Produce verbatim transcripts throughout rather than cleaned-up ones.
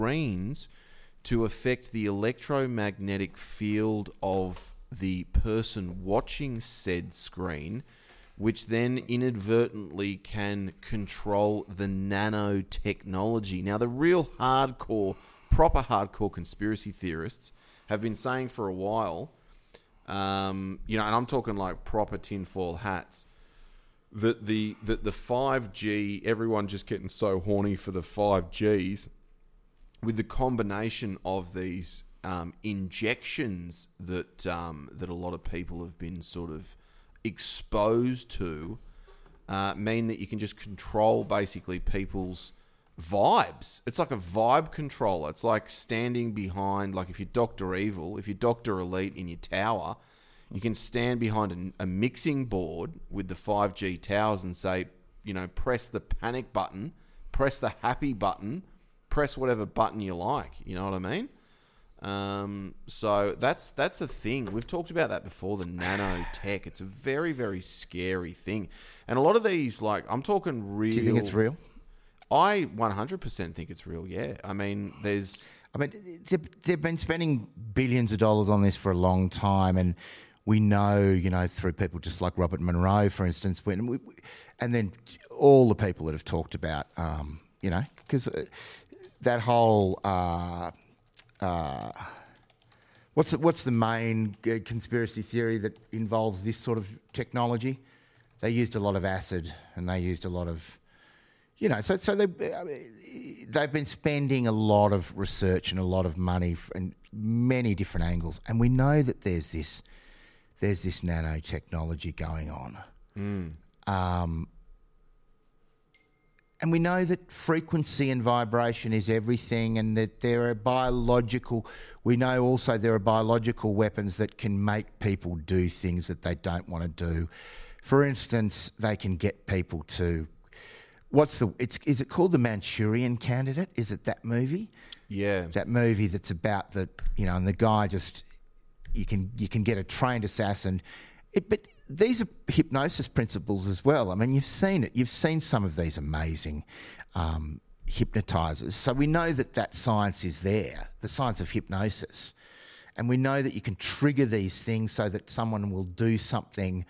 screens to affect the electromagnetic field of the person watching said screen, which then inadvertently can control the nanotechnology. Now, the real hardcore, proper hardcore conspiracy theorists have been saying for a while, um, you know, and I'm talking like proper tinfoil hats, that the that the five G, everyone just getting so horny for the five Gs, with the combination of these um, injections that um, that a lot of people have been sort of exposed to, uh, mean that you can just control basically people's vibes. It's like a vibe controller. It's like standing behind, like if you're Doctor Evil, if you're Doctor Elite in your tower, you can stand behind a, a mixing board with the five G towers and say, you know, press the panic button, press the happy button, press whatever button you like. You know what I mean? Um, so that's that's a thing. We've talked about that before, the nanotech. It's a very, very scary thing. And a lot of these, like, I'm talking real... Do you think it's real? I one hundred percent think it's real, yeah. I mean, there's... I mean, they've been spending billions of dollars on this for a long time, and we know, you know, through people just like Robert Monroe, for instance, when we, and then all the people that have talked about, um, you know, because that whole... Uh, Uh, what's the, what's the main uh, conspiracy theory that involves this sort of technology? They used a lot of acid, and they used a lot of, you know, so so they they've been spending a lot of research and a lot of money in many different angles, and we know that there's this there's this nanotechnology going on. Mm. Um, And we know that frequency and vibration is everything, and that there are biological... We know also there are biological weapons that can make people do things that they don't want to do. For instance, they can get people to... What's the... It's, is it called The Manchurian Candidate? Is it that movie? Yeah. That movie that's about the... You know, and the guy just... You can you can get a trained assassin... It, but these are hypnosis principles as well. I mean, you've seen it. You've seen some of these amazing um, hypnotizers. So we know that that science is there, the science of hypnosis. And we know that you can trigger these things so that someone will do something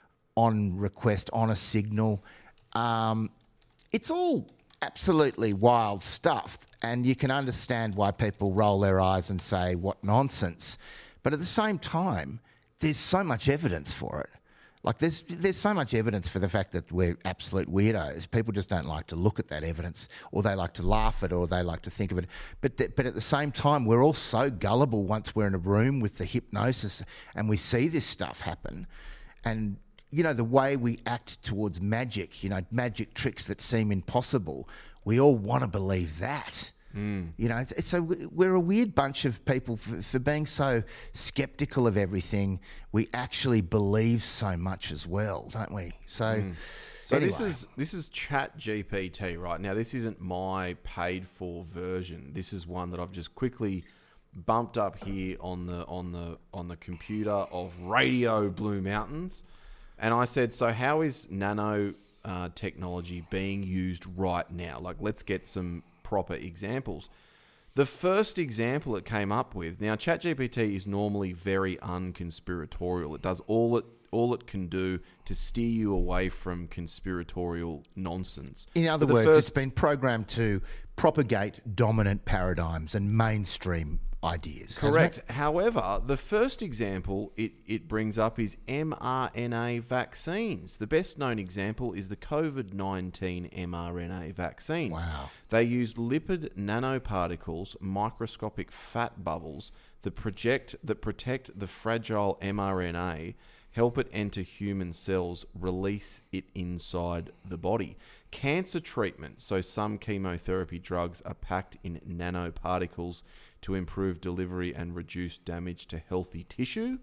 on request, on a signal. Um, it's all absolutely wild stuff. And you can understand why people roll their eyes and say, what nonsense. But at the same time, there's so much evidence for it. Like, there's there's so much evidence for the fact that we're absolute weirdos. People just don't like to look at that evidence, or they like to laugh at it, or they like to think of it. But th- but at the same time, we're all so gullible once we're in a room with the hypnosis and we see this stuff happen. And, you know, the way we act towards magic, you know, magic tricks that seem impossible, we all want to believe that. Mm. You know, it's, so we're a weird bunch of people for, for being so sceptical of everything. We actually believe so much as well, don't we? So, mm. so anyway. this is this is Chat G P T right now. This isn't my paid for version. This is one that I've just quickly bumped up here on the on the on the computer of Radio Blue Mountains, and I said, so how is nano uh, technology being used right now? Like, let's get some proper examples. The first example it came up with, now ChatGPT is normally very unconspiratorial. It does all it all it can do to steer you away from conspiratorial nonsense. In other the words, first, it's been programmed to propagate dominant paradigms and mainstream ideas. correct. Hasn't it? However, the first example it, it brings up is mRNA vaccines. The best known example is the COVID nineteen mRNA vaccines. Wow. They used lipid nanoparticles, microscopic fat bubbles that project that protect the fragile mRNA, help it enter human cells, release it inside the body. Cancer treatment, so some chemotherapy drugs are packed in nanoparticles to improve delivery and reduce damage to healthy tissue.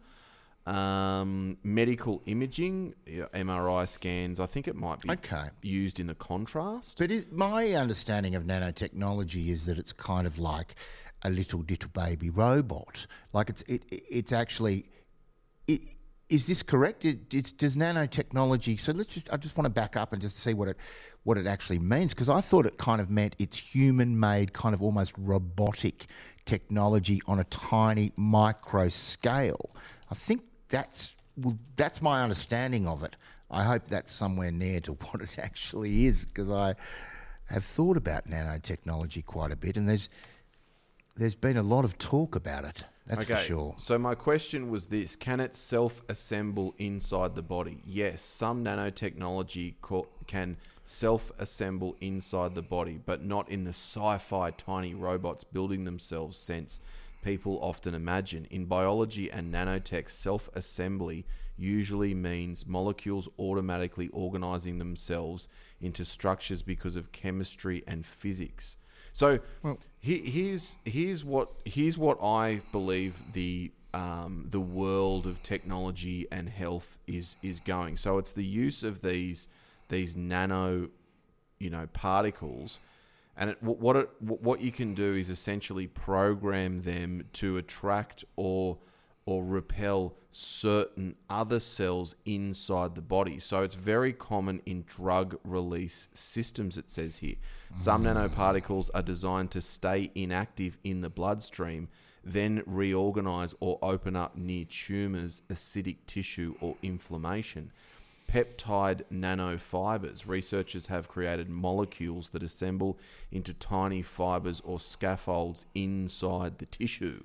Um, medical imaging, M R I scans, I think it might be Okay. used in the contrast. But is, my understanding of nanotechnology is that it's kind of like a little little baby robot. Like it's it it's actually it is this correct? It, it's, does nanotechnology? So let's just. I just want to back up and just see what it what it actually means, because I thought it kind of meant it's human-made, kind of almost robotic technology on a tiny micro scale. I think that's well, that's my understanding of it. I hope that's somewhere near to what it actually is, because I have thought about nanotechnology quite a bit, and there's there's been a lot of talk about it. That's okay, for sure. So my question was this: can it self-assemble inside the body? Yes, some nanotechnology co- can self-assemble inside the body, but not in the sci-fi tiny robots building themselves sense people often imagine. In biology and nanotech, self-assembly usually means molecules automatically organizing themselves into structures because of chemistry and physics. So well, he, here's here's what here's what I believe the um, the world of technology and health is is going. So it's the use of these these nano, you know, particles, and it, what it what you can do is essentially program them to attract or or repel certain other cells inside the body. So it's very common in drug release systems, it says here. Some mm. nanoparticles are designed to stay inactive in the bloodstream, then reorganize or open up near tumors, acidic tissue, or inflammation. Peptide nanofibers. Researchers have created molecules that assemble into tiny fibers or scaffolds inside the tissue.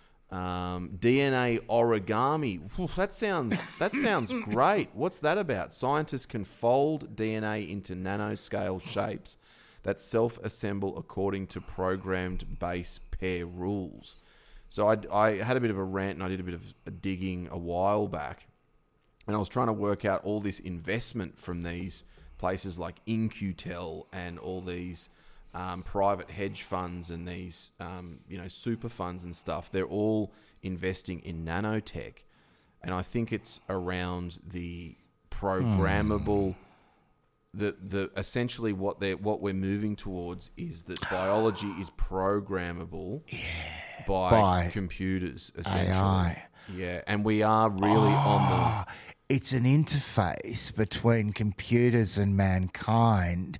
Um, D N A origami. Whew, that sounds that sounds great. What's that about? Scientists can fold D N A into nanoscale shapes that self-assemble according to programmed base pair rules. So I, I had a bit of a rant and I did a bit of digging a while back, and I was trying to work out all this investment from these places like In Q Tel and all these Um, private hedge funds and these, um, you know, super funds and stuff. They're all investing in nanotech, and I think it's around the programmable. Hmm. The the essentially what they what we're moving towards is that biology is programmable yeah. by, by computers essentially. A I. Yeah, and we are really oh, on the. It's an interface between computers and mankind.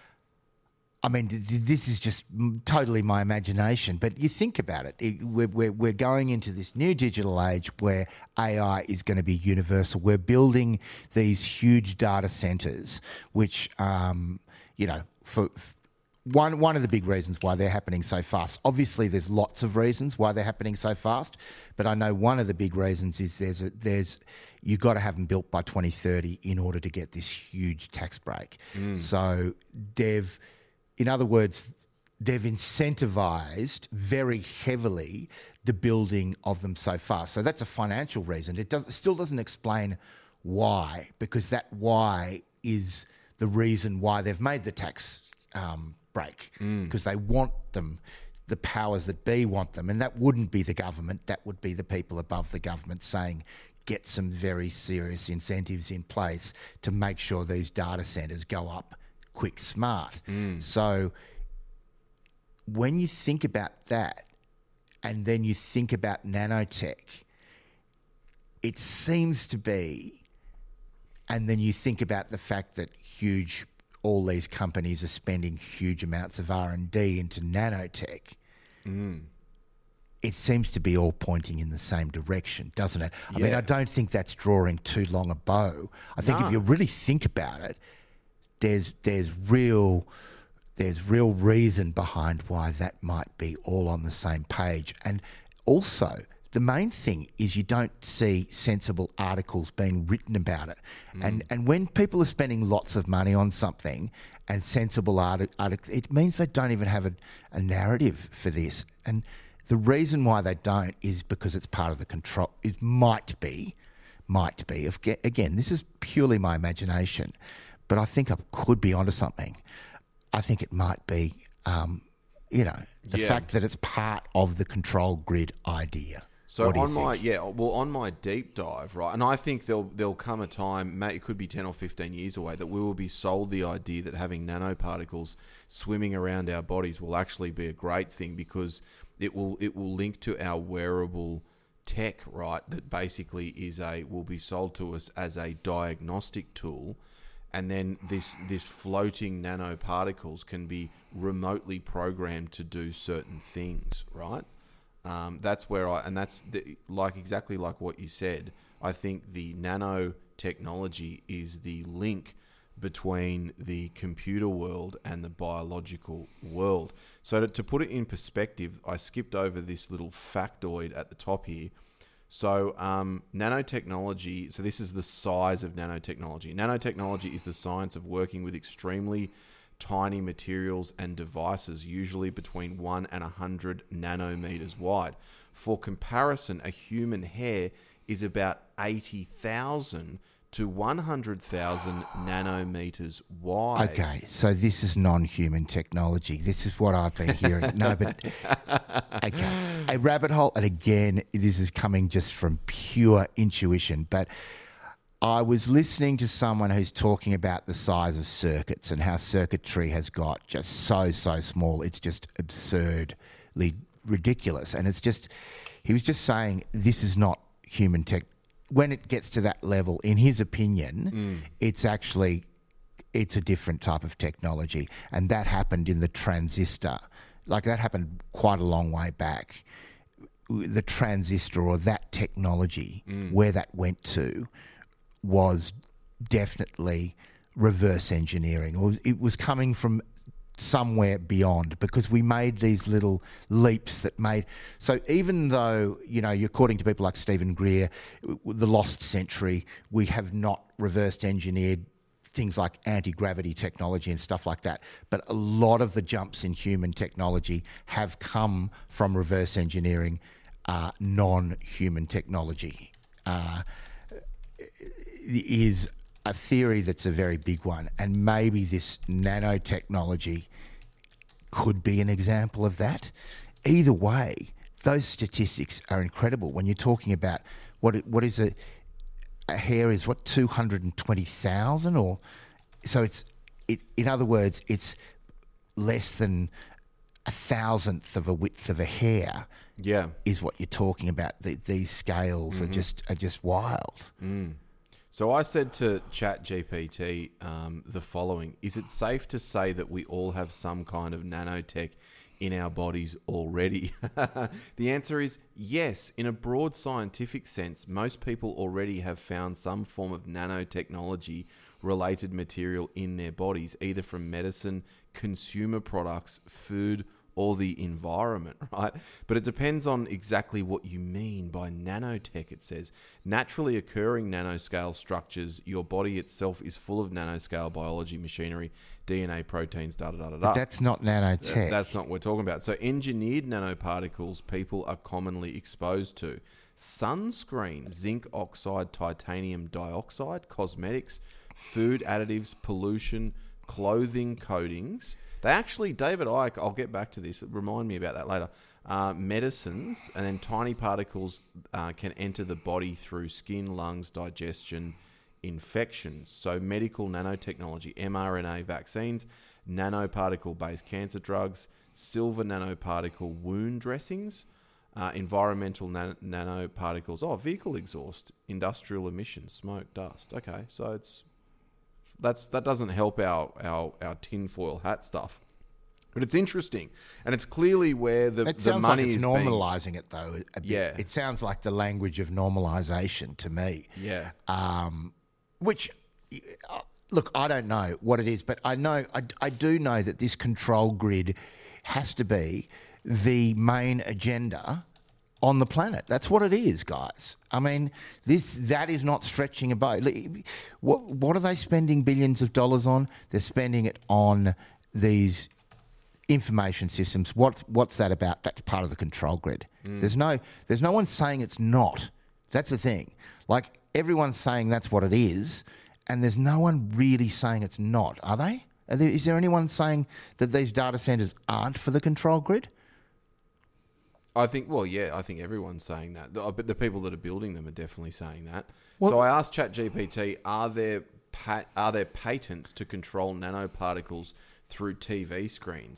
I mean, this is just totally my imagination, but you think about it. We're, we're, we're going into this new digital age where A I is going to be universal. We're building these huge data centers, which, um, you know, for one one of the big reasons why they're happening so fast. Obviously, there's lots of reasons why they're happening so fast, but I know one of the big reasons is there's a, there's you got to have them built by twenty thirty in order to get this huge tax break. Mm. So they've In other words, they've incentivized very heavily the building of them so fast. So that's a financial reason. It, does, it still doesn't explain why, because that why is the reason why they've made the tax um, break, because mm. they want them, the powers that be want them. And that wouldn't be the government. That would be the people above the government saying, get some very serious incentives in place to make sure these data centers go up quick, smart. Mm. So when you think about that and then you think about nanotech, it seems to be, and then you think about the fact that huge, all these companies are spending huge amounts of R and D into nanotech, mm. it seems to be all pointing in the same direction, doesn't it? I yeah. mean, I don't think that's drawing too long a bow. I think no. if you really think about it, There's there's real there's real reason behind why that might be all on the same page. And also, the main thing is you don't see sensible articles being written about it. Mm. And and when people are spending lots of money on something and sensible articles, it means they don't even have a, a narrative for this. And the reason why they don't is because it's part of the control. It might be, might be. If, again, this is purely my imagination. But I think I could be onto something. I think it might be, um, you know, the yeah. fact that it's part of the control grid idea. So on my yeah, well, on my deep dive, right, and I think there'll there'll come a time, it could be ten or fifteen years away, that we will be sold the idea that having nanoparticles swimming around our bodies will actually be a great thing, because it will it will link to our wearable tech, right, that basically is a will be sold to us as a diagnostic tool, and then this this floating nanoparticles can be remotely programmed to do certain things, right? Um, that's where I and that's the, like exactly like what you said. I think the nanotechnology is the link between the computer world and the biological world. So to, to put it in perspective, I skipped over this little factoid at the top here. So um, nanotechnology, so this is the size of nanotechnology. Nanotechnology is the science of working with extremely tiny materials and devices, usually between one and one hundred nanometers wide. For comparison, a human hair is about eighty thousand to one hundred thousand nanometers wide. Okay, so this is non-human technology. This is what I've been hearing. No, but okay, a rabbit hole, and again, this is coming just from pure intuition. But I was listening to someone who's talking about the size of circuits and how circuitry has got just so so small. It's just absurdly ridiculous, and it's just he was just saying this is not human tech. When it gets to that level, in his opinion, mm. it's actually, it's a different type of technology. And that happened in the transistor. Like that happened quite a long way back. The transistor or that technology, mm. where that went to was definitely reverse engineering. It was, it was coming from somewhere beyond, because we made these little leaps that made... So even though, you know, according to people like Stephen Greer, the lost century, we have not reversed engineered things like anti-gravity technology and stuff like that, but a lot of the jumps in human technology have come from reverse engineering uh, non-human technology. Uh, is a theory that's a very big one, and maybe this nanotechnology could be an example of that. Either way, those statistics are incredible. When you're talking about what what is a, a hair is what two hundred twenty thousand, or so it's it. In other words, it's less than a thousandth of a width of a hair. Yeah, is what you're talking about. The, these scales mm-hmm. are just are just wild. Mm. So I said to ChatGPT um, the following: is it safe to say that we all have some kind of nanotech in our bodies already? The answer is yes. In a broad scientific sense, most people already have found some form of nanotechnology related material in their bodies, either from medicine, consumer products, food, or the environment, right? But it depends on exactly what you mean by nanotech, it says. Naturally occurring nanoscale structures, your body itself is full of nanoscale biology, machinery, D N A, proteins, da-da-da-da-da. But that's not nanotech. That's not what we're talking about. So engineered nanoparticles people are commonly exposed to. Sunscreen, zinc oxide, titanium dioxide, cosmetics, food additives, pollution, clothing coatings... They actually, David Icke, I'll get back to this, remind me about that later, uh, medicines, and then tiny particles uh, can enter the body through skin, lungs, digestion, infections. So medical nanotechnology, mRNA vaccines, nanoparticle-based cancer drugs, silver nanoparticle wound dressings, uh, environmental nan- nanoparticles, oh, vehicle exhaust, industrial emissions, smoke, dust. Okay, so it's... That's that doesn't help our, our, our tinfoil hat stuff, but it's interesting, and it's clearly where the it the sounds money like it's is normalising being... it though. A bit. Yeah, it sounds like the language of normalisation to me. Yeah, um, which uh, look, I don't know what it is, but I know I, I do know that this control grid has to be the main agenda on the planet. That's what it is, guys. I mean, this that is not stretching a boat. What what are they spending billions of dollars on? They're spending it on these information systems. What's what's that about? That's part of the control grid. Mm. There's no there's no one saying it's not. That's the thing. Like everyone's saying that's what it is, and there's no one really saying it's not. Are they? Are there, is there anyone saying that these data centers aren't for the control grid? I think, well, yeah, I think everyone's saying that. The, but the people that are building them are definitely saying that. Well, so I asked ChatGPT, are there pa- are there patents to control nanoparticles through T V screens?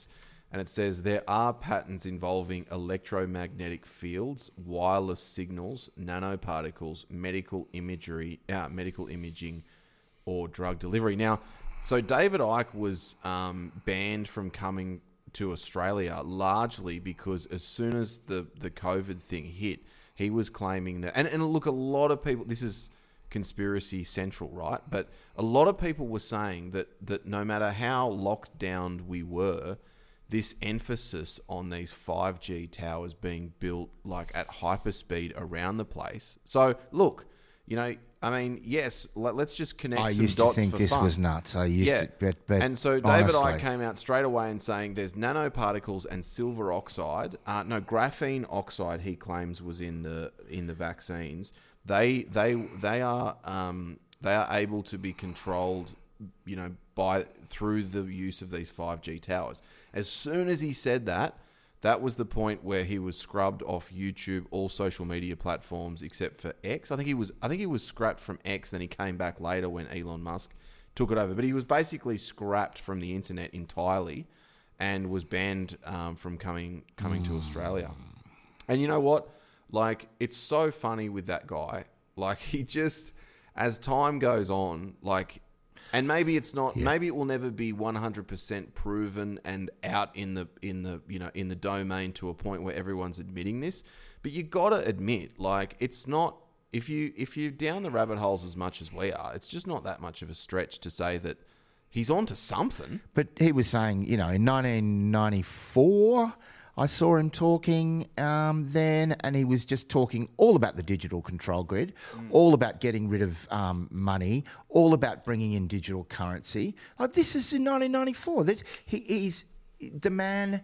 And it says there are patterns involving electromagnetic fields, wireless signals, nanoparticles, medical imagery, uh, medical imaging, or drug delivery. Now, so David Icke was um, banned from coming to Australia largely because as soon as the, the COVID thing hit, he was claiming that... And, and look, a lot of people... This is conspiracy central, right? But a lot of people were saying that, that no matter how locked down we were... this emphasis on these five G towers being built like at hyperspeed around the place. So look, you know, I mean, yes, let, let's just connect I some used dots to think for this fun. was nuts. I used yeah. to, but, but and so David honestly, Icke came out straight away and saying there's nanoparticles and silver oxide. Uh, no, graphene oxide. He claims was in the in the vaccines. They they they are um, they are able to be controlled, you know, by through the use of these five G towers. As soon as he said that, that was the point where he was scrubbed off YouTube, all social media platforms except for X. I think he was I think he was scrapped from X, then he came back later when Elon Musk took it over. But he was basically scrapped from the internet entirely and was banned um, from coming coming mm. to Australia. And you know what? Like, it's so funny with that guy. Like, he just, as time goes on, like... And maybe it's not. Yeah. Maybe it will never be one hundred percent proven and out in the in the you know in the domain to a point where everyone's admitting this. But you got to admit, like, it's not. If you if you're down the rabbit holes as much as we are, it's just not that much of a stretch to say that he's onto something. But he was saying, you know, in nineteen ninety-four, I saw him talking um, then, and he was just talking all about the digital control grid, mm. all about getting rid of um, money, all about bringing in digital currency. Like, this is in nineteen ninety-four. This, he, he's the man.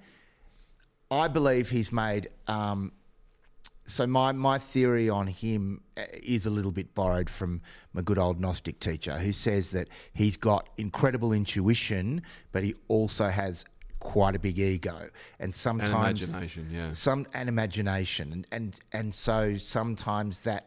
I believe he's made. Um, so my my theory on him is a little bit borrowed from my good old Gnostic teacher, who says that he's got incredible intuition, but he also has quite a big ego, and sometimes and imagination, yeah, some and imagination, and and and so sometimes that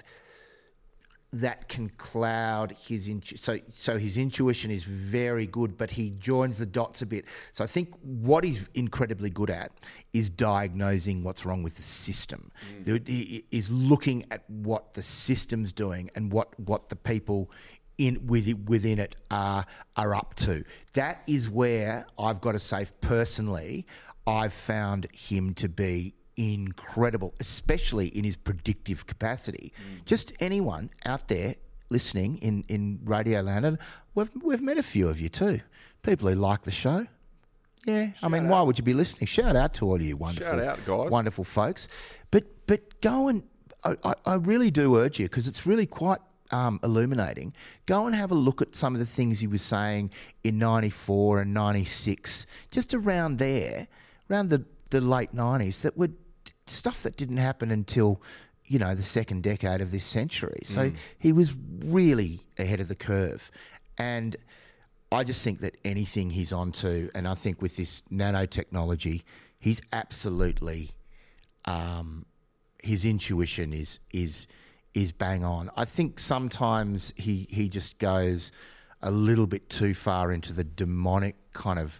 that can cloud his intu- so so his intuition is very good, but he joins the dots a bit. So I think what he's incredibly good at is diagnosing what's wrong with the system. Mm. He is looking at what the system's doing and what what the people in within it are are up to. That is where I've got to say, personally, I've found him to be incredible, especially in his predictive capacity. Mm. Just anyone out there listening in, in Radio Land, and we've we've met a few of you too, people who like the show. Yeah, Shout I mean, out. Why would you be listening? Shout out to all you wonderful, Shout out, guys. wonderful folks. But but go and I, I, I really do urge you, because it's really quite Um, illuminating. Go and have a look at some of the things he was saying in ninety-four and ninety-six, just around there, around the, the late nineties, that were stuff that didn't happen until, you know, the second decade of this century. So mm. he was really ahead of the curve. And I just think that anything he's onto, and I think with this nanotechnology, he's absolutely, um, his intuition is is... is bang on. I think sometimes he, he just goes a little bit too far into the demonic kind of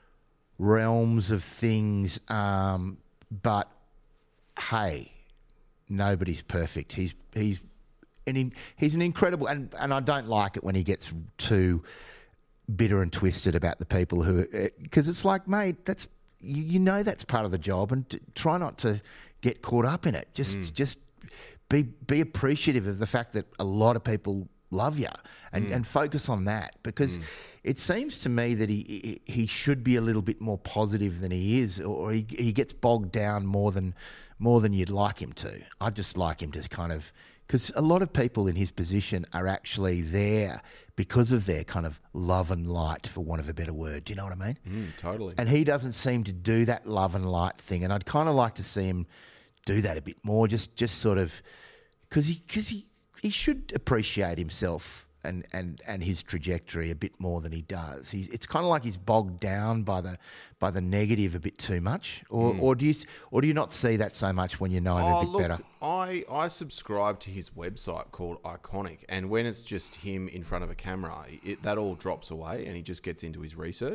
realms of things. Um, but hey, nobody's perfect. He's he's an in, he's an incredible, and, and I don't like it when he gets too bitter and twisted about the people who, because it's like, mate, that's you, you know that's part of the job, and t- try not to get caught up in it. Just mm. just. Be be appreciative of the fact that a lot of people love you, and, mm. and focus on that, because mm. it seems to me that he he should be a little bit more positive than he is, or he he gets bogged down more than more than you'd like him to. I'd just like him to kind of, because a lot of people in his position are actually there because of their kind of love and light, for want of a better word. Do you know what I mean? Mm, totally. And he doesn't seem to do that love and light thing, and I'd kind of like to see him do that a bit more, just just sort of, because he because he, he should appreciate himself and, and, and his trajectory a bit more than he does. He's it's kind of like he's bogged down by the by the negative a bit too much, or mm. or do you or do you not see that so much when you know him oh, a bit look, better? I I subscribe to his website called Iconic, and when it's just him in front of a camera, it, that all drops away, and he just gets into his research.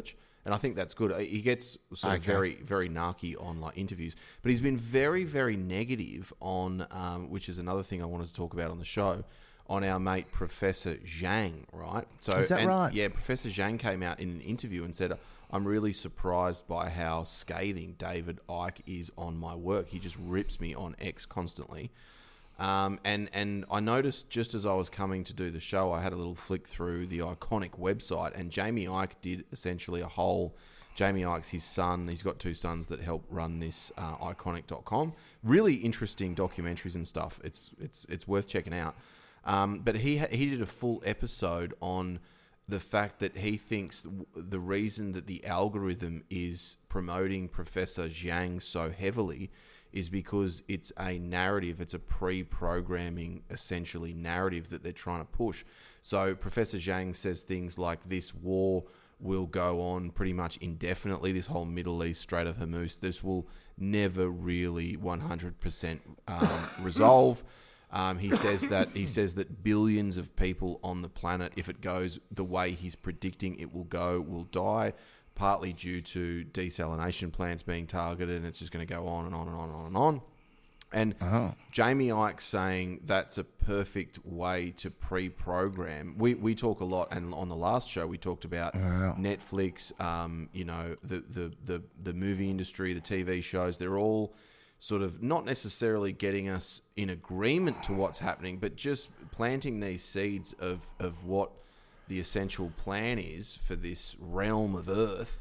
And I think that's good. He gets sort of Okay. very, very narky on like interviews, but he's been very, very negative on, um, which is another thing I wanted to talk about on the show, on our mate Professor Zhang, right? So, Is that and, right? Yeah, Professor Zhang came out in an interview and said, "I'm really surprised by how scathing David Icke is on my work. He just rips me on X constantly." Um, and, and I noticed just as I was coming to do the show, I had a little flick through the Iconic website, and Jamie Icke did essentially a whole... Jamie Icke's his son. He's got two sons that help run this uh, iconic dot com. Really interesting documentaries and stuff. It's it's it's worth checking out. Um, but he ha- he did a full episode on the fact that he thinks the reason that the algorithm is promoting Professor Zhang so heavily is because it's a narrative, it's a pre-programming, essentially, narrative that they're trying to push. So Professor Zhang says things like this war will go on pretty much indefinitely, this whole Middle East, Strait of Hormuz, this will never really one hundred percent um, resolve. Um, he says that he says that billions of people on the planet, if it goes the way he's predicting it will go, will die, partly due to desalination plants being targeted, and it's just going to go on and on and on and on and on. And Oh. Jamie Icke saying that's a perfect way to pre-program. We we talk a lot, and on the last show we talked about Yeah. Netflix, um, you know, the, the, the, the movie industry, the T V shows. They're all sort of not necessarily getting us in agreement to what's happening, but just planting these seeds of, of what the essential plan is for this realm of Earth.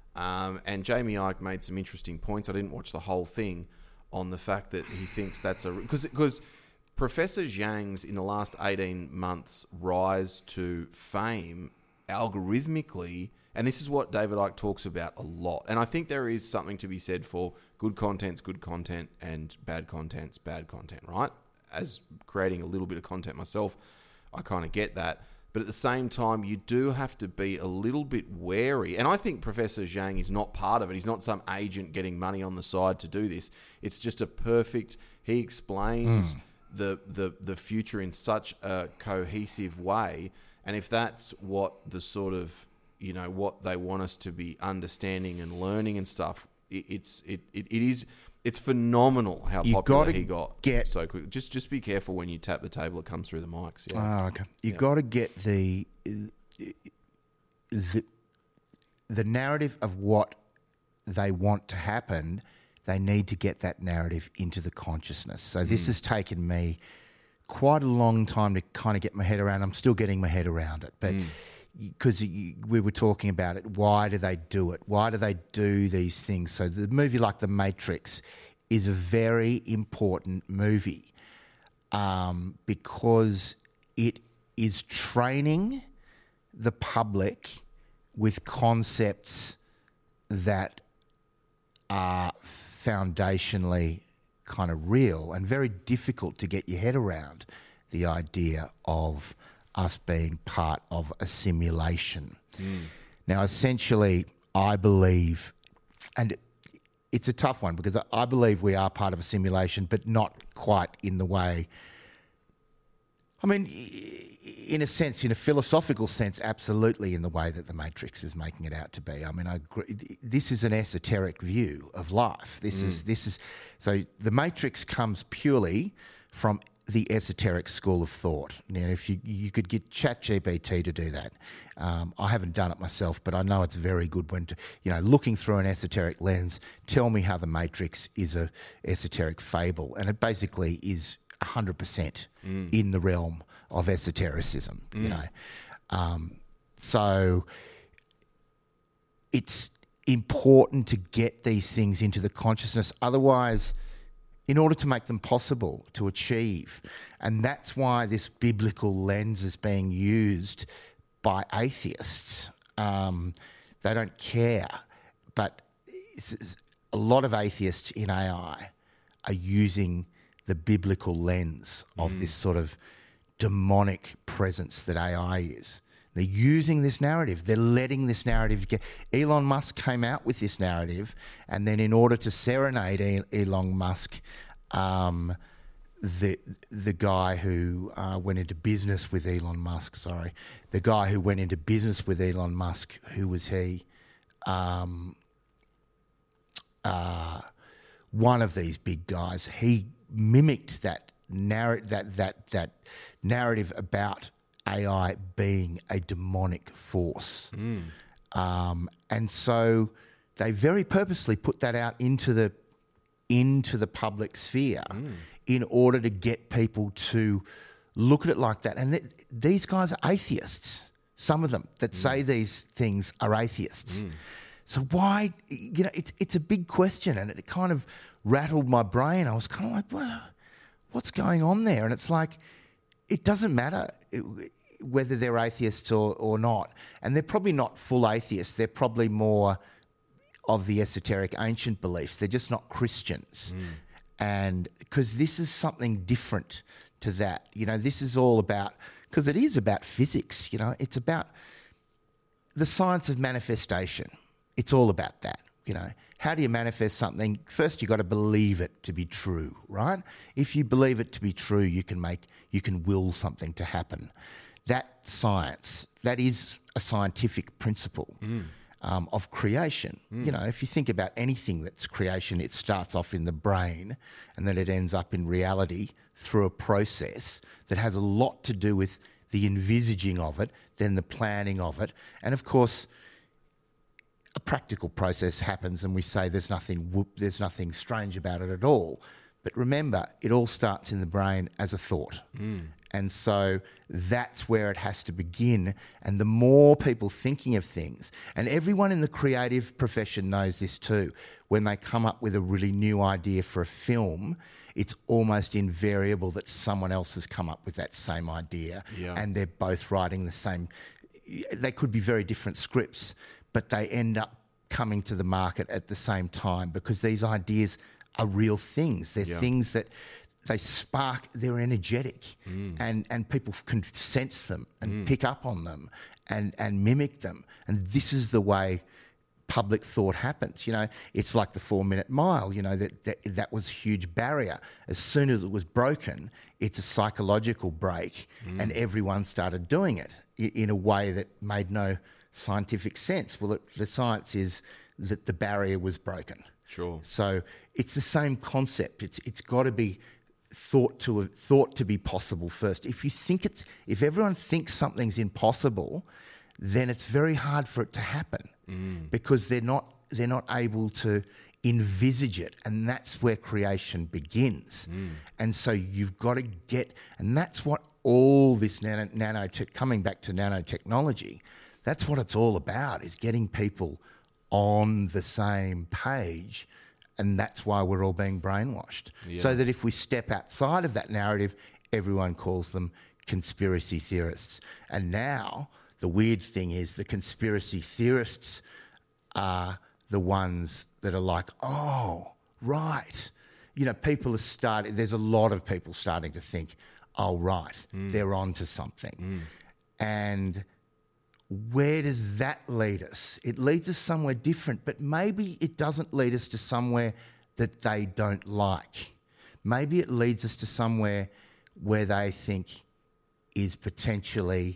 Um, and Jamie Icke made some interesting points. I didn't watch the whole thing on the fact that he thinks that's a... Because because Professor Zhang's, in the last eighteen months, rise to fame algorithmically, and this is what David Icke talks about a lot. And I think there is something to be said for good content's good content and bad content's bad content, right? As creating a little bit of content myself, I kind of get that. But at the same time, you do have to be a little bit wary. And I think Professor Zhang is not part of it. He's not some agent getting money on the side to do this. It's just a perfect... He explains mm. the, the, the future in such a cohesive way. And if that's what the sort of, you know, what they want us to be understanding and learning and stuff, it, it's it, it, it is... It's phenomenal how you popular gotta he got get, so quick. Just just be careful when you tap the table; it comes through the mics. Yeah. Oh, okay. You yeah. got to get the, the the narrative of what they want to happen. They need to get that narrative into the consciousness. So this mm. has taken me quite a long time to kind of get my head around. I'm still getting my head around it, but. Mm. Because we were talking about it, why do they do it? Why do they do these things? So the movie like The Matrix is a very important movie um, because it is training the public with concepts that are foundationally kind of real and very difficult to get your head around. The idea of us being part of a simulation. Mm. Now, essentially, I believe, and it's a tough one because I believe we are part of a simulation, but not quite in the way... I mean, in a sense, in a philosophical sense, absolutely in the way that The Matrix is making it out to be. I mean, I agree. This is an esoteric view of life. This mm. is this is so The Matrix comes purely from the esoteric school of thought. Now, if you you could get ChatGPT to do that, um, I haven't done it myself, but I know it's very good when to, you know, looking through an esoteric lens. Tell me how The Matrix is a esoteric fable, and it basically is a hundred percent in the realm of esotericism. Mm. You know, um, so it's important to get these things into the consciousness. Otherwise, in order to make them possible to achieve. And that's why this biblical lens is being used by atheists. Um, they don't care. But a lot of atheists in A I are using the biblical lens of mm. this sort of demonic presence that A I is. They're using this narrative. They're letting this narrative get... Elon Musk came out with this narrative, and then in order to serenade Elon Musk, um, the the guy who uh, went into business with Elon Musk, sorry, the guy who went into business with Elon Musk, who was he? um, uh, one of these big guys, he mimicked that narrative, that that that narrative about A I being a demonic force, Mm. um, and so they very purposely put that out into the into the public sphere Mm. in order to get people to look at it like that. And th- these guys are atheists. Some of them that say these things are atheists. Mm. So why, you know, it's it's a big question, and it kind of rattled my brain. I was kind of like, what, what's going on there? And it's like, it doesn't matter whether they're atheists or, or not. And they're probably not full atheists. They're probably more of the esoteric ancient beliefs. They're just not Christians. Mm. And because this is something different to that. You know, this is all about, because it is about physics, you know, it's about the science of manifestation. It's all about that, you know. How do you manifest something? First, you've got to believe it to be true, right? If you believe it to be true, you can make, you can will something to happen. That science, that is a scientific principle. Mm. Um, of creation. Mm. You know, if you think about anything that's creation, it starts off in the brain and then it ends up in reality through a process that has a lot to do with the envisaging of it, then the planning of it. And of course, a practical process happens and we say there's nothing whoop, there's nothing strange about it at all. But remember, it all starts in the brain as a thought. Mm. And so that's where it has to begin. And the more people thinking of things, and everyone in the creative profession knows this too, when they come up with a really new idea for a film, it's almost invariable that someone else has come up with that same idea. Yeah. And they're both writing the same. They could be very different scripts, but they end up coming to the market at the same time because these ideas are real things. They're yeah. things that they spark, they're energetic, mm. and, and people can sense them and mm. pick up on them and, and mimic them. And this is the way public thought happens. You know, it's like the four-minute mile, you know, that, that that was a huge barrier. As soon as it was broken, it's a psychological break, mm. and everyone started doing it in a way that made no scientific sense. Well, it, the science is that the barrier was broken. Sure. So it's the same concept. It's it's got to be thought to thought to be possible first. If you think it's if everyone thinks something's impossible, then it's very hard for it to happen mm. because they're not they're not able to envisage it, and that's where creation begins. Mm. And so you've got to get, and that's what all this nano, nanotech coming back to nanotechnology. That's what it's all about, is getting people on the same page. And that's why we're all being brainwashed. Yeah. So that if we step outside of that narrative, everyone calls them conspiracy theorists. And now the weird thing is the conspiracy theorists are the ones that are like, oh, right. You know, people are starting, there's a lot of people starting to think, oh, right, mm. they're on to something. Mm. And where does that lead us? It leads us somewhere different, but maybe it doesn't lead us to somewhere that they don't like. Maybe it leads us to somewhere where they think is potentially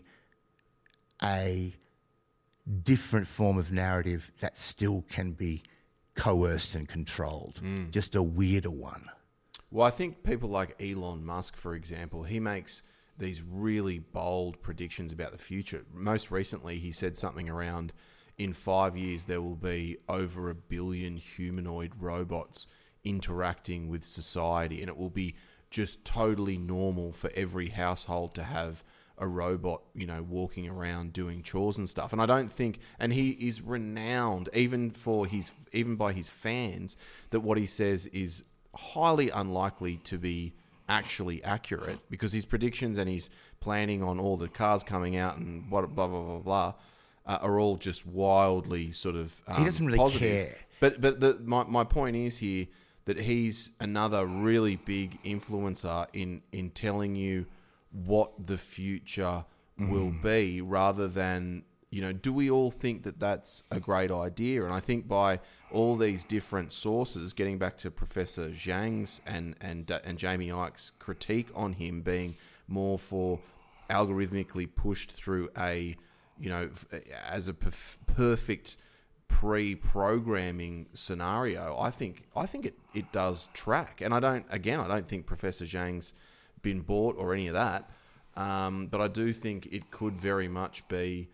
a different form of narrative that still can be coerced and controlled, mm. just a weirder one. Well, I think people like Elon Musk, for example, he makes these really bold predictions about the future. Most recently, he said something around, in five years, there will be over a billion humanoid robots interacting with society, and it will be just totally normal for every household to have a robot, you know, walking around doing chores and stuff. And I don't think, and he is renowned, even for his, even by his fans, that what he says is highly unlikely to be actually accurate, because his predictions and his planning on all the cars coming out and what blah blah blah blah uh, are all just wildly sort of um, he doesn't really positive. care. But but the, my my point is here that he's another really big influencer in in telling you what the future mm. will be, rather than, you know, do we all think that that's a great idea? And I think by all these different sources, getting back to Professor Zhang's and and and Jamie Ike's critique on him being more for algorithmically pushed through a, you know, as a perf- perfect pre-programming scenario, I think I think it, it does track. And I don't again I don't think Professor Zhang's been bought or any of that, um, but I do think it could very much be,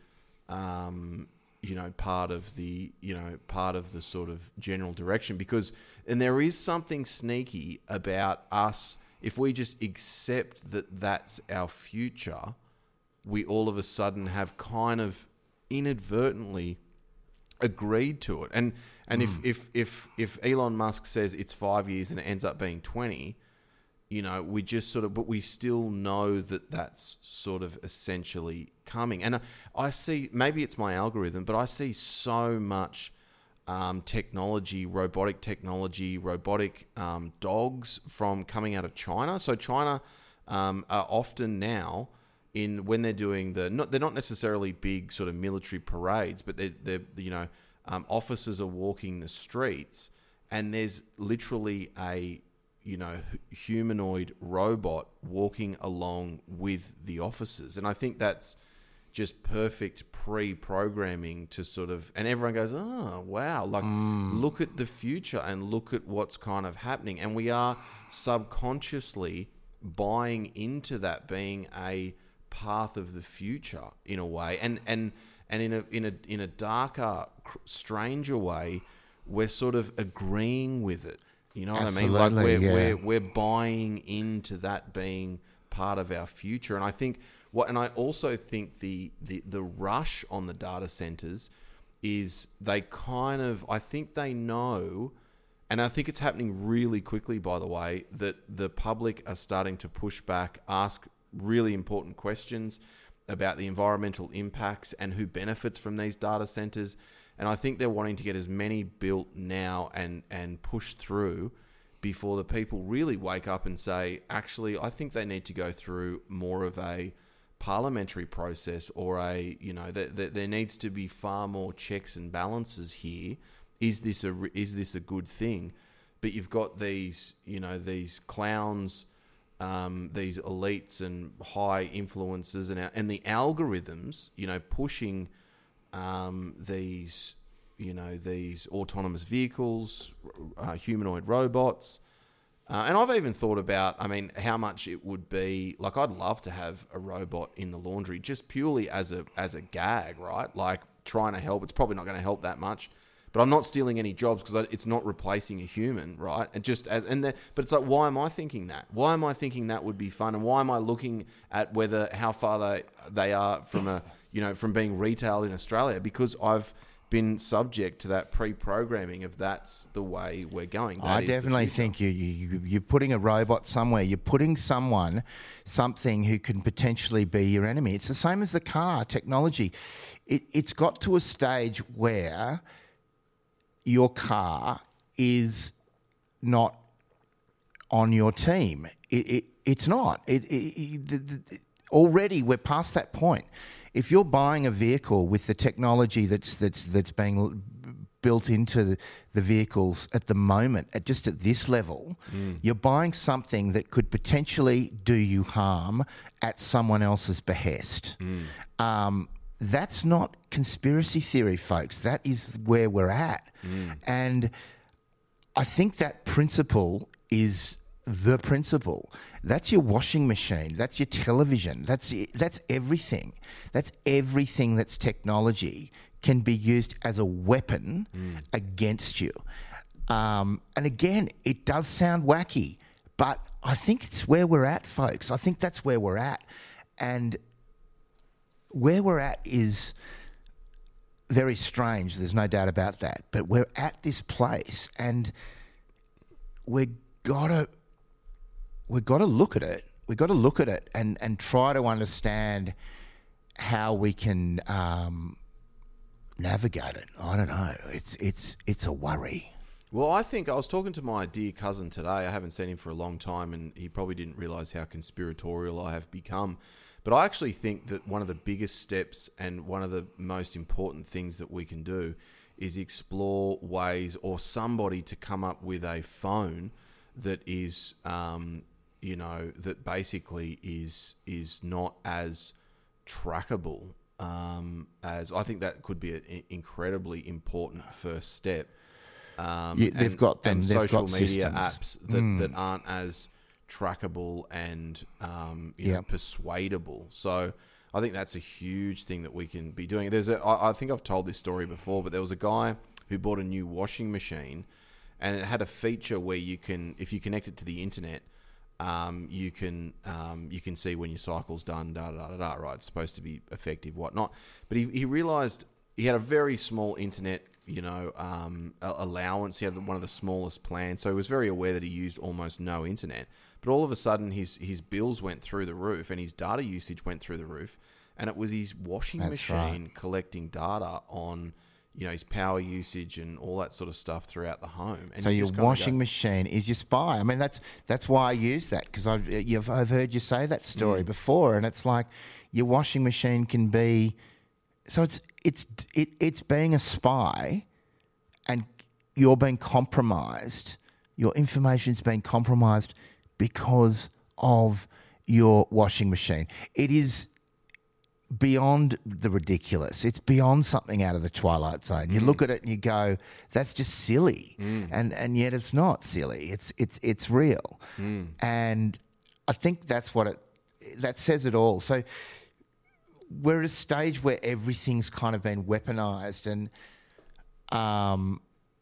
um, you know, part of the you know part of the sort of general direction, because and there is something sneaky about us. If we just accept that that's our future, we all of a sudden have kind of inadvertently agreed to it. And and mm. if, if if if Elon Musk says it's five years and it ends up being twenty, you know, we just sort of, but we still know that that's sort of essentially coming. And I, I see, maybe it's my algorithm, but I see so much um, technology, robotic technology, robotic um, dogs from coming out of China. So China um, are often now in when they're doing the not they're not necessarily big sort of military parades, but they're they're you know um, officers are walking the streets and there's literally a you know humanoid robot walking along with the officers, and I think that's just perfect pre-programming to sort of, and everyone goes, oh wow, like mm. look at the future and look at what's kind of happening, and we are subconsciously buying into that being a path of the future in a way, and and and in a in a in a darker, stranger way, we're sort of agreeing with it. You know what Absolutely, I mean? Like we're yeah. we're we're buying into that being part of our future, and I think what, and I also think the the the rush on the data centers is they kind of, I think they know. And I think it's happening really quickly, by the way, that the public are starting to push back, ask really important questions about the environmental impacts and who benefits from these data centers. And I think they're wanting to get as many built now and, and pushed through before the people really wake up and say, actually, I think they need to go through more of a parliamentary process, or a, you know, that th- there needs to be far more checks and balances here. Is this a is this a good thing? But you've got these, you know, these clowns, um, these elites and high influencers, and and the algorithms, you know, pushing um, these, you know, these autonomous vehicles, uh, humanoid robots, uh, and I've even thought about, I mean, how much it would be. Like, I'd love to have a robot in the laundry, just purely as a as a gag, right? Like trying to help. It's probably not going to help that much. But I'm not stealing any jobs because it's not replacing a human, right? And just as, and the, but it's like, why am I thinking that? Why am I thinking that would be fun? And why am I looking at whether how far they they are from a you know from being retailed in Australia? Because I've been subject to that pre-programming of that's the way we're going. That I definitely think you, you you're putting a robot somewhere. You're putting someone, something who can potentially be your enemy. It's the same as the car technology. It it's got to a stage where your car is not on your team. It, it it's not. It, it, the, the, already we're past that point. If you're buying a vehicle with the technology that's that's that's being built into the, the vehicles at the moment, at just at this level, mm. you're buying something that could potentially do you harm at someone else's behest. Mm. Um, That's not conspiracy theory, folks. That is where we're at. Mm. And I think that principle is the principle. That's your washing machine. That's your television. That's that's everything. That's everything that's technology can be used as a weapon mm. against you. Um, and again, it does sound wacky, but I think it's where we're at, folks. I think that's where we're at. And where we're at is very strange. There's no doubt about that. But we're at this place, and we've got to we've got to look at it. We've got to look at it and, and try to understand how we can um, navigate it. I don't know. It's it's it's a worry. Well, I think I was talking to my dear cousin today. I haven't seen him for a long time, and he probably didn't realise how conspiratorial I have become. But I actually think that one of the biggest steps and one of the most important things that we can do is explore ways, or somebody to come up with a phone that is, um, you know, that basically is is not as trackable um, as I think that could be an incredibly important first step. Um, Yeah, they've and, got them. and They've social got media systems. apps that, Mm. that aren't as trackable and um, you Yeah. know, persuadable. So I think that's a huge thing that we can be doing. There's a, I, I think I've told this story before, but there was a guy who bought a new washing machine, and it had a feature where you can, if you connect it to the internet, um, you can um, you can see when your cycle's done. Da da da da. Right, it's supposed to be effective, whatnot. But he he realised he had a very small internet, you know, um, allowance. He had one of the smallest plans, so he was very aware that he used almost no internet. But all of a sudden, his his bills went through the roof, and his data usage went through the roof, and it was his washing That's machine right. collecting data on, you know, his power usage and all that sort of stuff throughout the home. And So you your just kinda washing go, machine is your spy. I mean, that's that's why I use that, because I've you've, I've heard you say that story before, and it's like your washing machine can be. So it's it's it, it's being a spy, and you're being compromised. Your information's being compromised because of your washing machine. It is beyond the ridiculous. It's beyond something out of the Twilight Zone. You look at it and you go, "That's just silly," and and yet it's not silly. It's it's it's real, and I think that's what it that says it all. So we're at a stage where everything's kind of been weaponized, and um,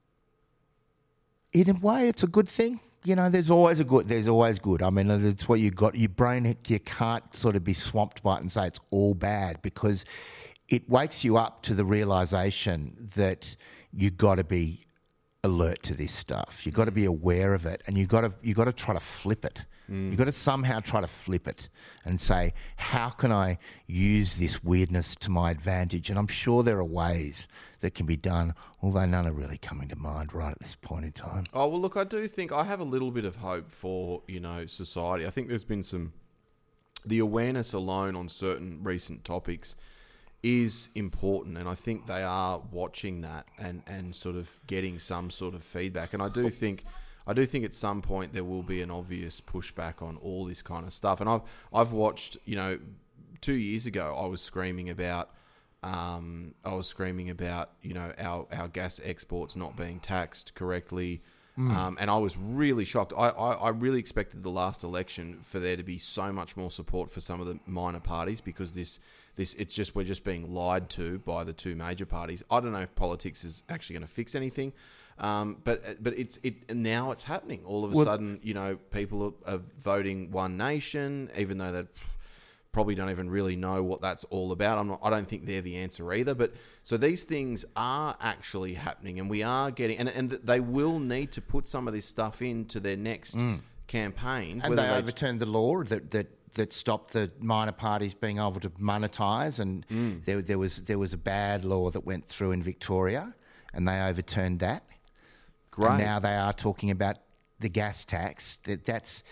in a way, it's a good thing. You know, there's always a good. There's always good. I mean, that's what you got. Your brain, you can't sort of be swamped by it and say it's all bad, because it wakes you up to the realization that you got to be alert to this stuff. You got to be aware of it, and you got to you got to try to flip it. You got to somehow try to flip it and say, how can I use this weirdness to my advantage? And I'm sure there are ways that can be done, although none are really coming to mind right at this point in time. Oh, well, look, I do think I have a little bit of hope for, you know, society. I think there's been some... The awareness alone on certain recent topics is important, and I think they are watching that and, and sort of getting some sort of feedback. And I do think... I do think at some point there will be an obvious pushback on all this kind of stuff. And I've I've watched, you know, two years ago I was screaming about, um, I was screaming about, you know, our, our gas exports not being taxed correctly, mm. um, and I was really shocked. I, I, I really expected the last election for there to be so much more support for some of the minor parties, because this this it's just we're just being lied to by the two major parties. I don't know if politics is actually going to fix anything. Um, but but it's it now it's happening all of a well, sudden. You know, people are, are voting One Nation, even though they probably don't even really know what that's all about. I'm not, I don't think they're the answer either. But so these things are actually happening, and we are getting and and they will need to put some of this stuff into their next mm. campaigns. And they, they overturned the law that that. that stopped the minor parties being able to monetise, and mm. there there was there was a bad law that went through in Victoria, and they overturned that. Great. And now they are talking about the gas tax. That that's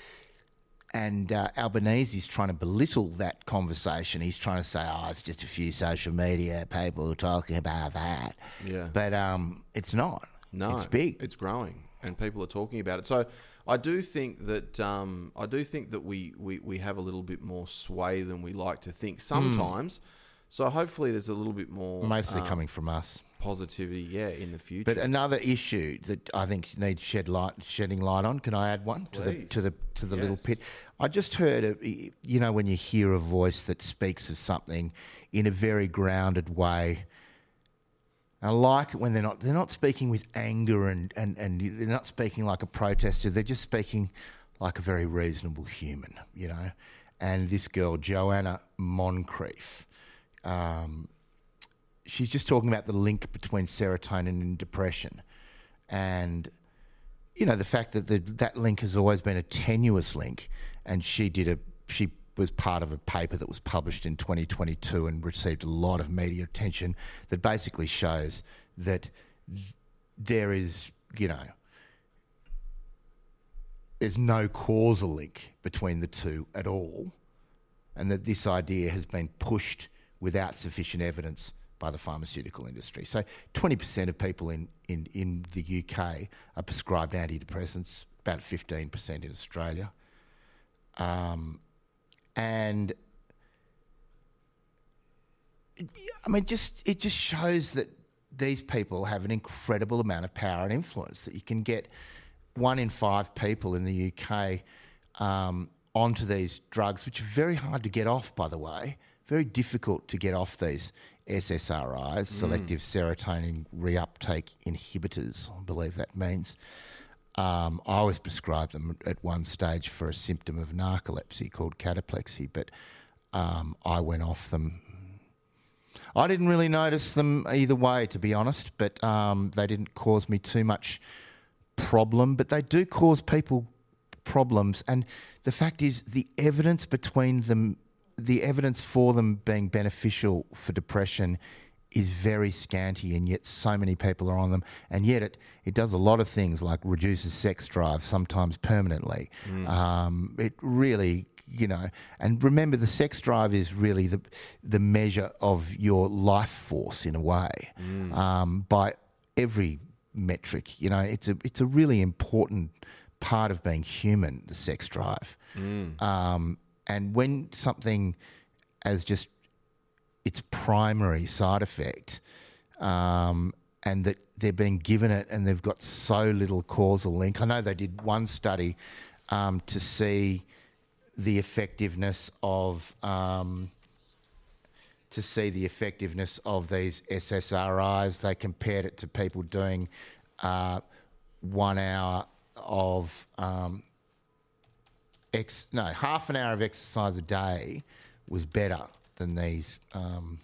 and uh, Albanese's trying to belittle that conversation. He's trying to say, "Oh, it's just a few social media people talking about that." Yeah, but um, it's not. No, it's big. It's growing, and people are talking about it. So I do think that um, I do think that we, we, we have a little bit more sway than we like to think sometimes. Mm. So hopefully, there's a little bit more mostly um, coming from us. Positivity, yeah, in the future. But another issue that I think needs shed light, shedding light on. Can I add one to Please. the to the to the yes. little pit? I just heard, a, you know, when you hear a voice that speaks of something in a very grounded way. I like it when they're not they're not speaking with anger and, and, and they're not speaking like a protester. They're just speaking like a very reasonable human, you know. And this girl, Joanna Moncrief. Um, She's just talking about the link between serotonin and depression, and you know the fact that the, that link has always been a tenuous link. And she did a she was part of a paper that was published in twenty twenty-two and received a lot of media attention that basically shows that there is you know there's no causal link between the two at all, and that this idea has been pushed without sufficient evidence by the pharmaceutical industry. So twenty percent of people in, in, in the U K are prescribed antidepressants, about fifteen percent in Australia. Um, and I mean, just it just shows that these people have an incredible amount of power and influence, that you can get one in five people in the U K um, onto these drugs, which are very hard to get off, by the way, very difficult to get off these S S R Is, mm. selective serotonin reuptake inhibitors, I believe that means. Um, I was prescribed them at one stage for a symptom of narcolepsy called cataplexy, but um, I went off them. I didn't really notice them either way, to be honest, but um, they didn't cause me too much problem. But they do cause people problems, and the fact is, the evidence between them, the evidence for them being beneficial for depression is very scanty, and yet so many people are on them, and yet it, it does a lot of things like reduces sex drive, sometimes permanently. Mm. Um, it really, you know, and remember, the sex drive is really the the measure of your life force in a way, mm. um, by every metric. You know, it's a it's a really important part of being human, the sex drive. Mm. Um, and when something as just its primary side effect, um, and that they're being given it and they've got so little causal link. I know they did one study um, to see the effectiveness of um, to see the effectiveness of these S S R Is. They compared it to people doing uh, one hour of um, ex no half an hour of exercise a day was better than these um,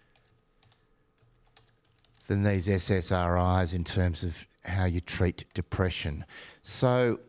than these S S R Is in terms of how you treat depression. So,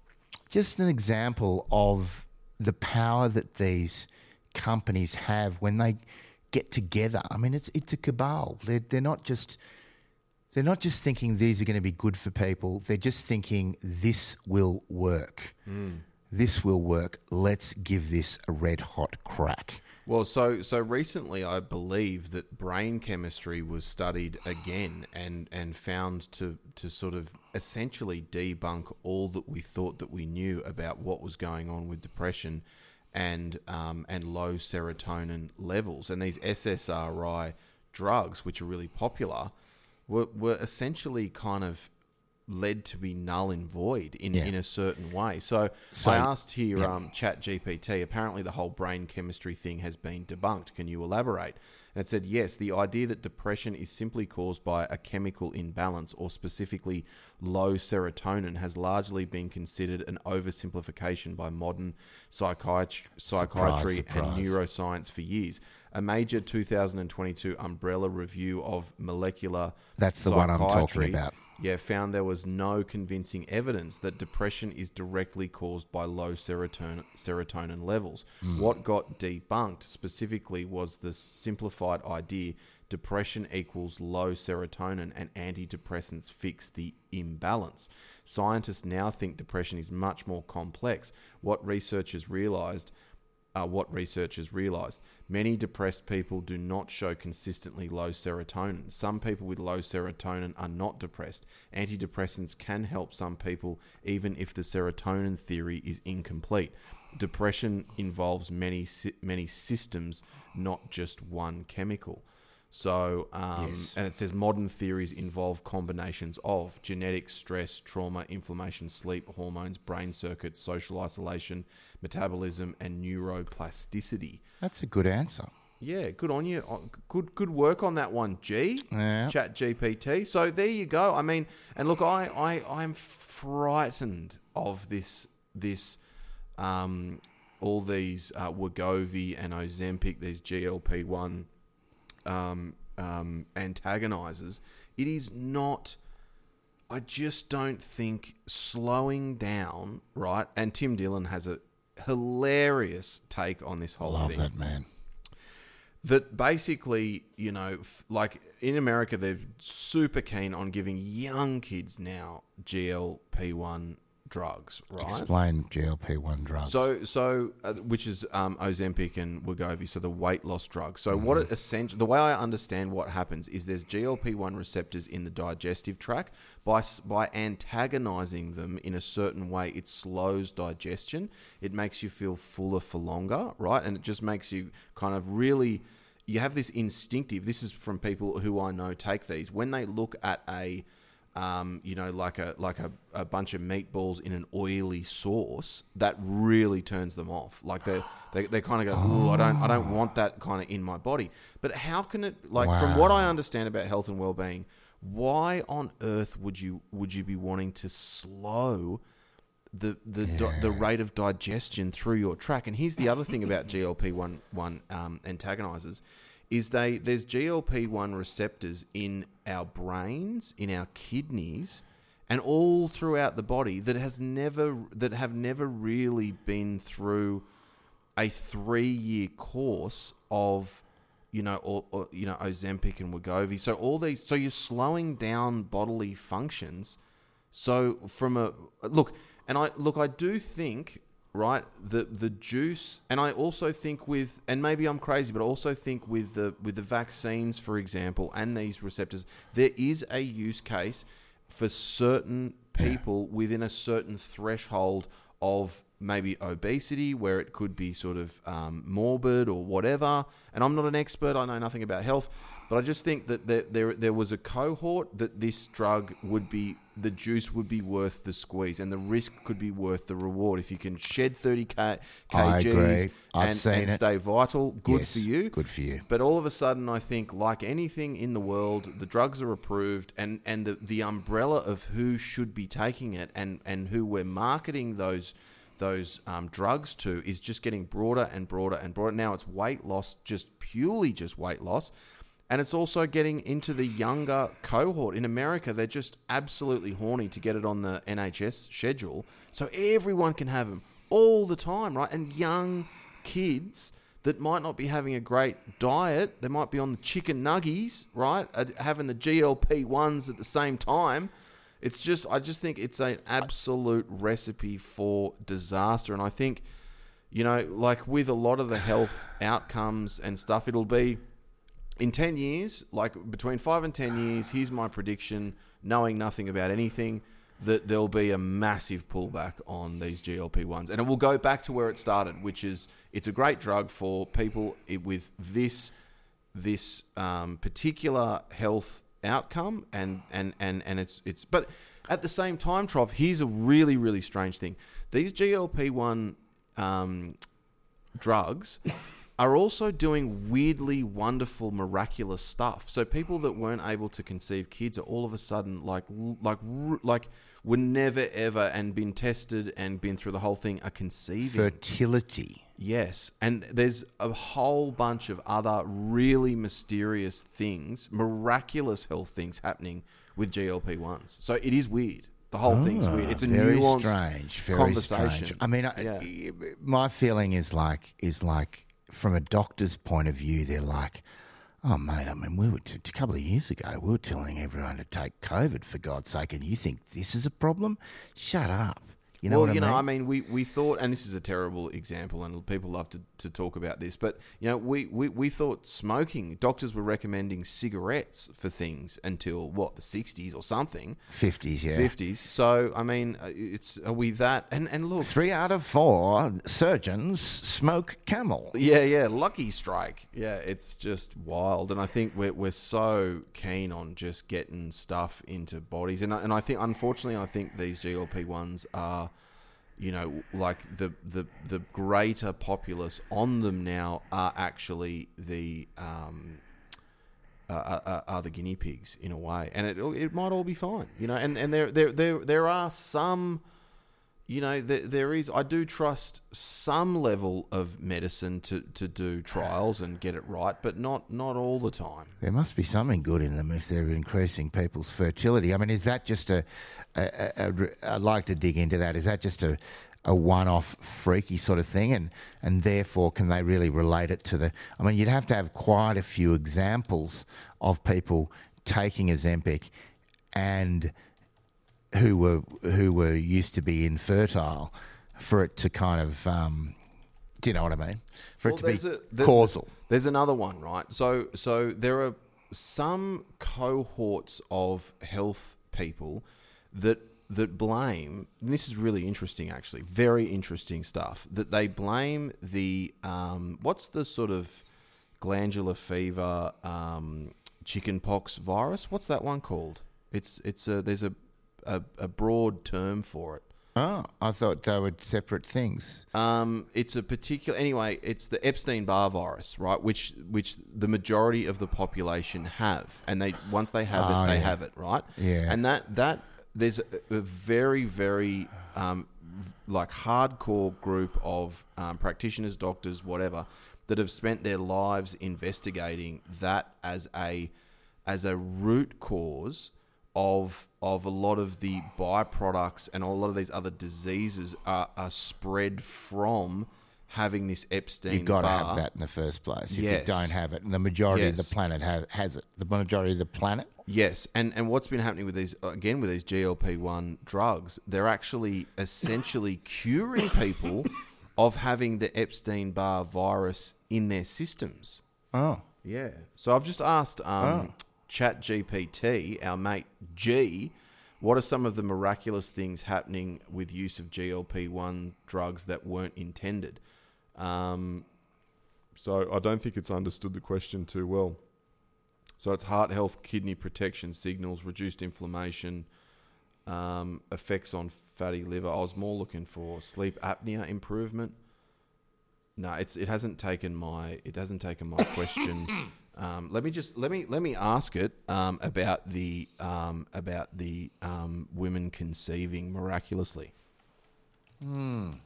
just an example of the power that these companies have when they get together. I mean, it's it's a cabal. They're they're not just they're not just thinking these are going to be good for people. They're just thinking this will work. Mm. This will work. Let's give this a red hot crack. Well, so so recently, I believe that brain chemistry was studied again and, and found to to sort of essentially debunk all that we thought that we knew about what was going on with depression and um, and low serotonin levels. And these S S R I drugs, which are really popular, were were essentially kind of led to be null and void in, yeah. in a certain way. So, so I asked here, yeah. um, ChatGPT, apparently the whole brain chemistry thing has been debunked. Can you elaborate? And it said, yes, the idea that depression is simply caused by a chemical imbalance, or specifically low serotonin, has largely been considered an oversimplification by modern psychiatry, psychiatry surprise, surprise. and neuroscience for years. A major two thousand twenty-two umbrella review of molecular That's the one I'm talking about. Yeah, found there was no convincing evidence that depression is directly caused by low serotonin, serotonin levels. Mm. What got debunked specifically was the simplified idea depression equals low serotonin and antidepressants fix the imbalance. Scientists now think depression is much more complex. What researchers realized Uh, what researchers realised. Many depressed people do not show consistently low serotonin. Some people with low serotonin are not depressed. Antidepressants can help some people even if the serotonin theory is incomplete. Depression involves many many systems, not just one chemical. So, um, yes. and it says modern theories involve combinations of genetics, stress, trauma, inflammation, sleep, hormones, brain circuits, social isolation, metabolism, and neuroplasticity. That's a good answer. Yeah, good on you. Good good work on that one, G. Yeah. ChatGPT. So there you go. I mean, and look, I, I, I'm frightened of this, this um, all these uh, Wegovy and Ozempic, these G L P one Um, um, antagonizers. It is not, I just don't think slowing down, right? And Tim Dillon has a hilarious take on this whole Love thing. Love that, man. That basically, you know, f- like in America, they're super keen on giving young kids now G L P one drugs, right? Explain G L P one drugs. So, so uh, which is um, Ozempic and Wegovy, so the weight loss drugs. So, mm-hmm. what it essentially, the way I understand what happens is there's G L P one receptors in the digestive tract. By by antagonizing them in a certain way, it slows digestion. It makes you feel fuller for longer, right? And it just makes you kind of really you have this instinctive. This is from people who I know take these when they look at a, um, you know, like a like a, a bunch of meatballs in an oily sauce. That really turns them off. Like they they they kind of go, oh, I don't I don't want that kind of in my body. But how can it? Like Wow. from what I understand about health and well-being, why on earth would you would you be wanting to slow the the Yeah. di- the rate of digestion through your tract? And here's the other thing about G L P one um, antagonizers is they there's G L P one receptors in our brains, in our kidneys, and all throughout the body that has never that have never really been through a three-year course of, you know, or, or you know, Ozempic and Wegovy. So all these, so you're slowing down bodily functions. So from a look, and I look, I do think, right, the the juice, and I also think with, and maybe I'm crazy, but I also think with the with the vaccines, for example, and these receptors, there is a use case for certain people yeah. within a certain threshold of maybe obesity, where it could be sort of um, morbid or whatever. And I'm not an expert; I know nothing about health, but I just think that there there, there was a cohort that this drug would be, the juice would be worth the squeeze, and the risk could be worth the reward. If you can shed thirty kgs I agree. I've and, seen and it. stay vital, good Yes, for you. Good for you. But all of a sudden, I think, like anything in the world, the drugs are approved, and, and the, the umbrella of who should be taking it and, and who we're marketing those those um, drugs to is just getting broader and broader and broader. Now it's weight loss, just purely just weight loss. And it's also getting into the younger cohort. In America, they're just absolutely horny to get it on the N H S schedule. So everyone can have them all the time, right? And young kids that might not be having a great diet, they might be on the chicken nuggies, right? Uh, having the G L P ones at the same time. It's just, I just think it's an absolute recipe for disaster. And I think, you know, like with a lot of the health outcomes and stuff, it'll be in ten years, like between five and ten years, here's my prediction, knowing nothing about anything, that there'll be a massive pullback on these G L P ones. And it will go back to where it started, which is it's a great drug for people with this, this um, particular health outcome, and and and and it's it's but at the same time, Trov, here's a really really strange thing. These G L P one um, drugs are also doing weirdly wonderful miraculous stuff. So people that weren't able to conceive kids are all of a sudden like like like were never ever and been tested and been through the whole thing are conceiving. Fertility. Yes, and there's a whole bunch of other really mysterious things, miraculous health things happening with G L P ones. So it is weird. The whole oh, thing's weird. It's a very nuanced strange, very conversation. strange. I mean, yeah. I, my feeling is like is like from a doctor's point of view, they're like, oh mate, I mean, we were t- a couple of years ago, we were telling everyone to take COVID for God's sake, and you think this is a problem? Shut up. You know well, what you I mean? know, I mean, we, we thought, and this is a terrible example, and people love to, to talk about this, but, you know, we, we, we thought smoking, doctors were recommending cigarettes for things until, what, the sixties or something? fifties, yeah. fifties. So, I mean, it's, are we that? And, and look. Three out of four surgeons smoke Camel. Yeah, yeah, lucky strike. Yeah, it's just wild. And I think we're, we're so keen on just getting stuff into bodies. And I, and I think, unfortunately, I think these G L P ones are, you know, like the, the, the greater populace on them now are actually the um, uh, are, are the guinea pigs in a way, and it it might all be fine, you know. And, and there there there there are some, you know, there, there is. I do trust some level of medicine to, to do trials and get it right, but not not all the time. There must be something good in them if they're increasing people's fertility. I mean, is that just a? a, a, a I'd like to dig into that. Is that just a, a one-off freaky sort of thing, and and therefore can they really relate it to the? I mean, you'd have to have quite a few examples of people taking Ozempic and who were who were used to be infertile for it to kind of, um, do you know what I mean? For well, it to be a, there, causal. There's another one, right? So so there are some cohorts of health people that that blame, and this is really interesting actually, very interesting stuff, that they blame the, um, what's the sort of glandular fever, um, chickenpox virus. What's that one called? It's it's a there's a, a a broad term for it. Oh, I thought they were separate things. Um, it's a particular anyway. It's the Epstein-Barr virus, right? Which which the majority of the population have, and they once they have Oh, it, they yeah. have it, right? Yeah. And that that there's a, a very very um, v- like hardcore group of um, practitioners, doctors, whatever, that have spent their lives investigating that as a as a root cause of of a lot of the byproducts and a lot of these other diseases are, are spread from having this Epstein-Barr. You've got to have that in the first place. If Yes. you don't have it, and the majority of Yes. the planet has, has it. The majority of the planet? Yes, and and what's been happening with these again with these G L P one drugs, they're actually essentially curing people of having the Epstein-Barr virus in their systems. Oh. Yeah. So I've just asked um, Oh. ChatGPT, our mate G, what are some of the miraculous things happening with use of G L P one drugs that weren't intended? Um, so I don't think it's understood the question too well. So it's heart health, kidney protection signals, reduced inflammation, um, effects on fatty liver. I was more looking for sleep apnea improvement. No, it's it hasn't taken my it hasn't taken my question. Um, let me just let me let me ask it um, about the um, about the um, women conceiving miraculously. Hmm.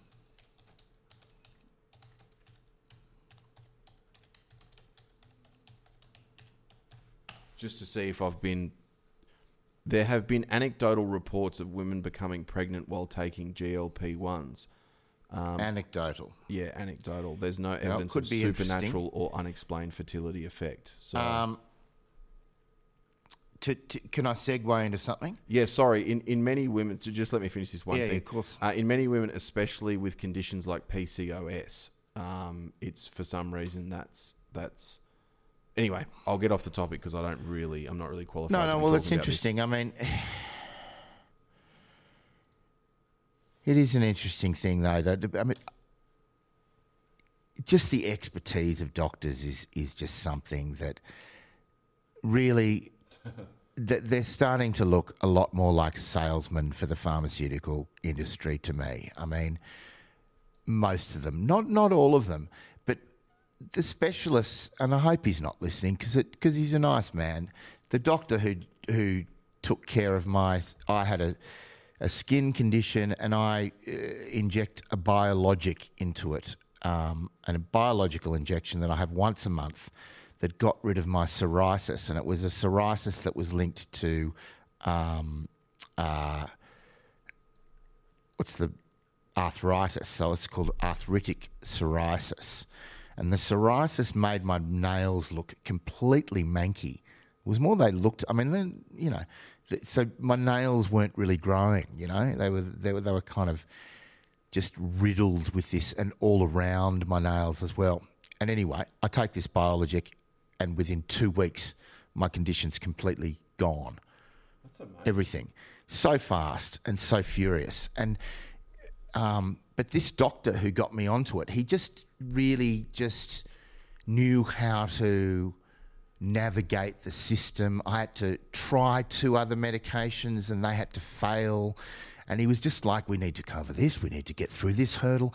Just to see if I've been. There have been anecdotal reports of women becoming pregnant while taking G L P ones. Um, Anecdotal. yeah, anecdotal. There's no evidence could of be supernatural or unexplained fertility effect. So, Um, to, to, can I segue into something? yeah, sorry. In in many women, so just let me finish this one Yeah, thing. yeah, of course. Uh, in many women, especially with conditions like P C O S, um, it's for some reason that's that's. Anyway, I'll get off the topic because I don't really, I'm not really qualified. No, to no, be well, talking it's about interesting. I mean, it is an interesting thing, though. That I mean, just the expertise of doctors is is just something that really that they're starting to look a lot more like salesmen for the pharmaceutical industry to me. I mean, most of them, not not all of them, but the specialists, and I hope he's not listening because because he's a nice man. The doctor who who took care of my, I had a a skin condition, and I uh, inject a biologic into it, um, and a biological injection that I have once a month that got rid of my psoriasis, and it was a psoriasis that was linked to, um, uh, what's the arthritis? So it's called arthritic psoriasis. And the psoriasis made my nails look completely manky. It was more they looked. I mean, then you know, th- so my nails weren't really growing. You know, they were they were they were kind of just riddled with this, and all around my nails as well. And anyway, I take this Biologic, and within two weeks, my condition's completely gone. That's amazing. Everything so fast and so furious. And um, but this doctor who got me onto it, he just really just knew how to navigate the system. I had to try two other medications and they had to fail. And he was just like, we need to cover this, we need to get through this hurdle.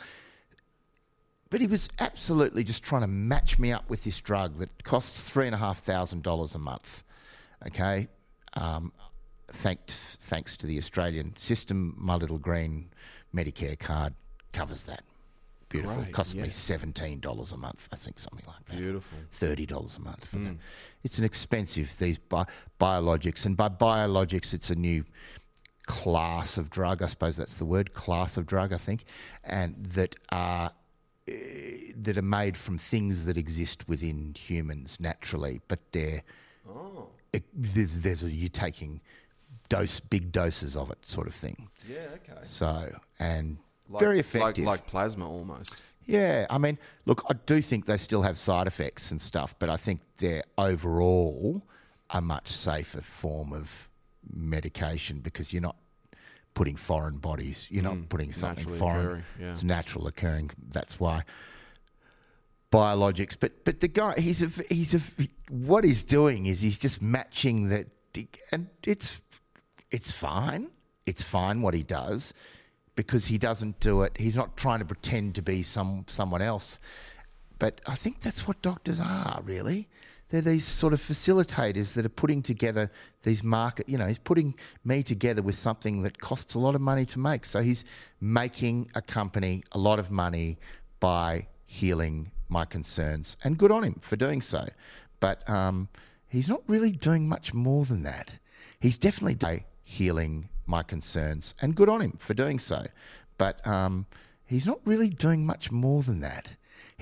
But he was absolutely just trying to match me up with this drug that costs three and a half thousand dollars a month. Okay, um, thanks thanks to the Australian system, my little green Medicare card covers that. Beautiful. Great, Cost me yes. seventeen dollars a month, I think, something like that. Beautiful. thirty dollars a month for Mm. them. It's an expensive, these bi- biologics. And by biologics, it's a new class of drug. I suppose that's the word, class of drug, I think. And that are, uh, that are made from things that exist within humans naturally. But they're, Oh, it, there's, there's a, you're taking dose, big doses of it sort of thing. yeah, okay. So, and Like, very like, effective. like plasma almost. Yeah, I mean, look, I do think they still have side effects and stuff, but I think they're overall a much safer form of medication because you're not putting foreign bodies, you're not Mm, putting something naturally foreign. occurring, yeah. It's natural occurring. That's why. biologics. But but the guy, he's a he's a what he's doing is he's just matching that, and it's it's fine. It's fine what he does because he doesn't do it. He's not trying to pretend to be some someone else. But I think that's what doctors are, really. They're these sort of facilitators that are putting together these market, you know, he's putting me together with something that costs a lot of money to make. So he's making a company a lot of money by healing my concerns. And good on him for doing so. But um, he's not really doing much more than that. He's definitely by healing my concerns. And good on him for doing so. But um, he's not really doing much more than that.